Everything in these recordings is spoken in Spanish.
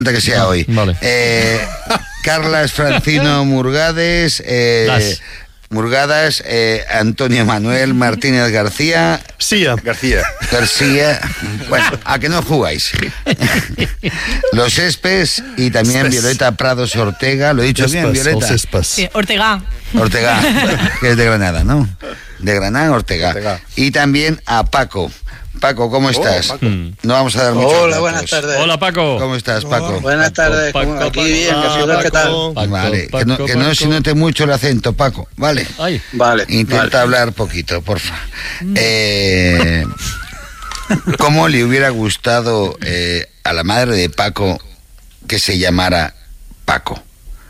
que sea hoy. Vale. Carlas Francino Murgades, Murgadas, Antonio Manuel Martínez García. García. Bueno, a que no jugáis. Los Espes y también Violeta Prados Ortega. ¿Lo he dicho bien, Violeta? Sí, Ortega, que es de Granada, ¿no? De Granada, Ortega. Y también a Paco. Paco, ¿cómo estás? Paco. No vamos a dar muchos Hola, datos. buenas tardes. Hola, Paco. ¿Cómo estás, Paco? Buenas tardes. Aquí bien, ¿qué tal? Vale, que no se note mucho el acento, Paco, ¿vale? Ay. Vale. Intenta hablar poquito, porfa. ¿Cómo le hubiera gustado a la madre de Paco que se llamara Paco?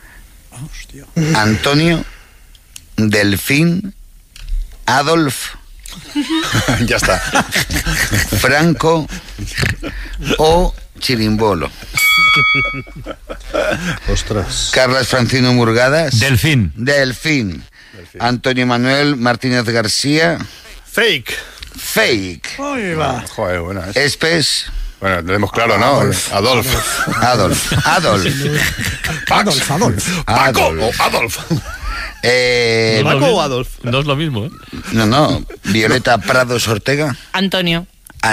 Antonio, Delfín, Adolf, Ya está. Franco o Chirimbolo. Ostras. Carlas Francino Murgadas. Delfín. Antonio Manuel Martínez García. Fake. Joder, buena. Espes. Bueno, lo tenemos claro, ¿no? Adolf. Paco o Adolf. ¿Paco o Adolf? No es lo mismo, ¿eh? No. Violeta Prados Ortega. Antonio.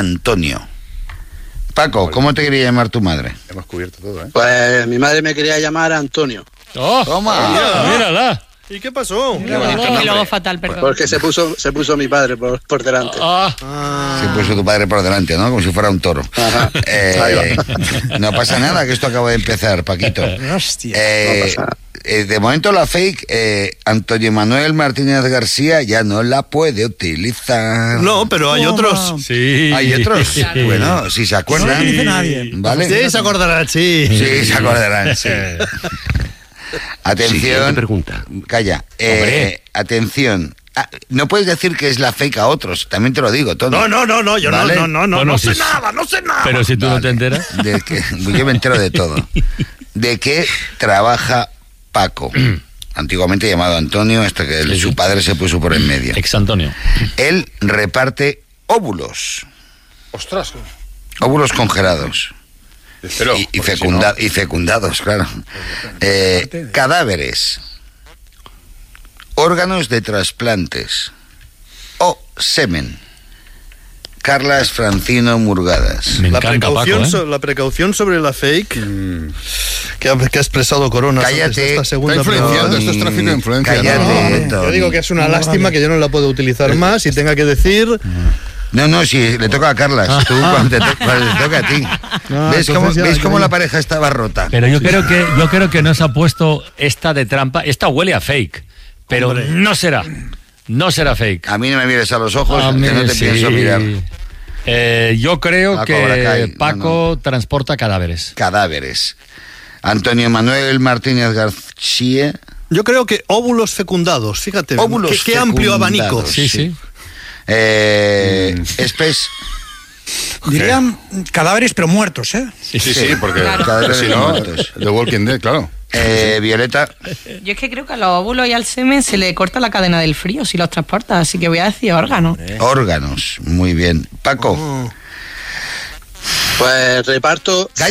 Paco, ¿cómo te quería llamar tu madre? Hemos cubierto todo, ¿eh? Pues mi madre me quería llamar Antonio. ¡Oh! Toma. ¡Mírala! ¿Y qué pasó? Qué bonito Y nombre. luego fatal, perdón. Porque se puso mi padre por delante. Se puso tu padre por delante, ¿no? Como si fuera un toro. Ajá. No pasa nada, que esto acaba de empezar, Paquito. Hostia. No pasa nada. De momento la fake, Antonio Manuel Martínez García ya no la puede utilizar. No, pero hay otros. Sí. ¿Hay otros? Claro. Bueno, si se acuerdan. No lo dice nadie. ¿Vale? Sí, se acordarán, sí. Sí, se acordarán, sí. Atención. Pregunta. Calla. Hombre. Atención. No puedes decir que es la fake a otros, también te lo digo, Tony. No, yo ¿Vale? no Bueno, sé sí. nada, no sé nada. Pero si tú no Vale. te enteras. Yo me entero de todo. ¿De qué trabaja Paco? Antiguamente llamado Antonio, hasta que su padre se puso por en medio. Ex Antonio. Él reparte óvulos. Ostras. Óvulos congelados. Espero. Y fecundados, claro. Cadáveres. Órganos de trasplantes. O semen. Carlas Francino Murgadas. Me La encanta precaución, Paco, ¿eh? la precaución sobre la fake que ha expresado Corona Cállate. antes de esta segunda Está influenciando, pregunta. esto es tráfico de influencia. Cállate, No, yo Tony. digo que es una lástima que yo no la puedo utilizar más y tenga que decir. No, si le toca a Carlas, tú cuando te toca a ti. ¿Ves cómo la pareja estaba rota? Pero yo creo que nos ha puesto esta de trampa. Esta huele a fake. Pero no será. No será fake. A mí no me mires a los ojos, A que mí no te sí. pienso mirar. Yo creo Paco que Bracay, Paco transporta cadáveres. Cadáveres. Antonio Manuel Martínez García. Yo creo que óvulos fecundados, fíjate. Óvulos qué amplio abanico. fecundados. Sí. Espes. Dirían cadáveres, pero muertos, ¿eh? Sí, porque Claro. Cadáveres si no, muertos. The Walking Dead, claro. Violeta. Yo es que creo que a los óvulos y al semen se le corta la cadena del frío si los transporta, así que voy a decir órganos. Órganos. Muy bien. Paco. Pues reparto. Ay,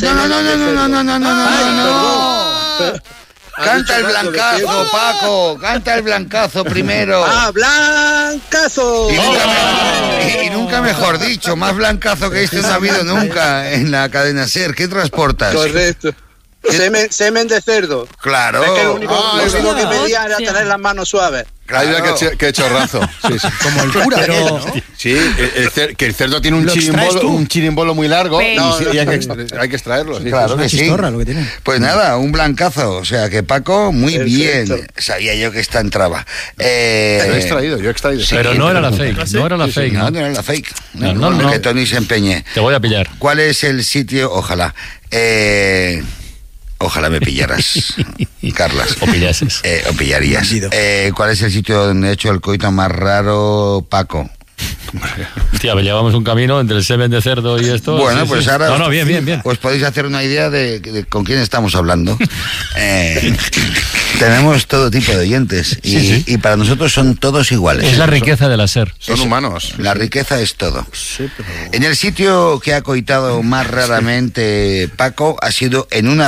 no. Canta el blancazo, Paco. Canta el blancazo primero. ¡Ah, blancazo! Y nunca mejor dicho, más blancazo que este no ha habido nunca en la cadena SER. ¿Qué transportas? Correcto. Semen de cerdo. Claro. Es que lo único que pedía era hostia. tener las manos suaves. Claro. Que chorrazo. Como el cura, pero... Sí, que el cerdo tiene ¿Lo extraes tú? un chirimbolo muy largo Pero- y hay que extraerlo. Sí. Claro una que sí. chistorra lo que tiene. Pues nada, un blancazo. O sea que Paco, muy Perfecto. bien. Sabía yo que esta entraba. Yo he extraído. Sí, Pero no era la fake. ¿sí? No era la fake. No, ¿no? no era la fake. No. Que Tony se empeñe. Te voy a pillar. ¿Cuál es el sitio? Ojalá. Ojalá me pillaras, Carlas. O pillases. O pillarías. Bandido. ¿Cuál es el sitio donde he hecho el coito más raro, Paco? Hostia, llevamos un camino entre el semen de cerdo y esto. Bueno, sí, pues sí. ahora... No, bien. Os podéis hacer una idea de con quién estamos hablando. Tenemos todo tipo de oyentes y para nosotros son todos iguales. Es la riqueza de la SER. Son humanos. La riqueza es todo. En el sitio que ha coitado más raramente Paco ha sido en una